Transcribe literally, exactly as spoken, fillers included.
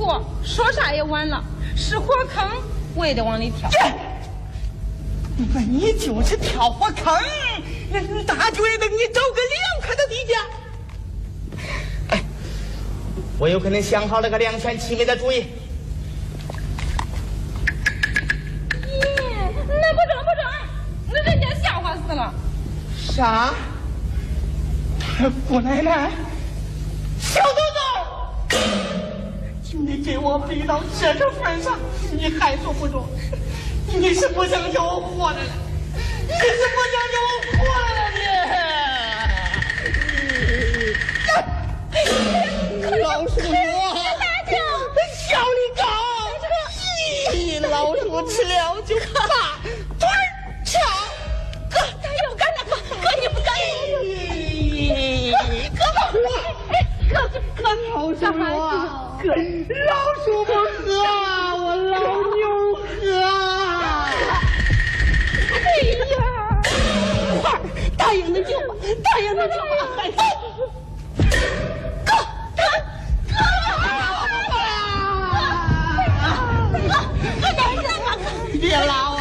过说啥也晚了，是火坑我也得往里跳。 你说你就是跳火坑，那你大觉得你找个凉快的地点。哎，我有可能想好了个两全其美的主意。 耶，那不中不中，那人家笑话死了。 啥？姑奶奶，小豆豆，就你给我逼到这个份上，你还说不中？你是不想叫我活来了？你是不想叫我活来了你？老鼠我笑你高，咦，老鼠吃了就怕，腿儿翘。哥，他又干了，哥，哥你不干了？哥，哥，哥，老鼠啊，哥，老鼠不喝，我老牛喝。哎呀，快答应的就吧，答应的就吧，孩子。哥，哥，哥，哥，哥，哥，哥，别老。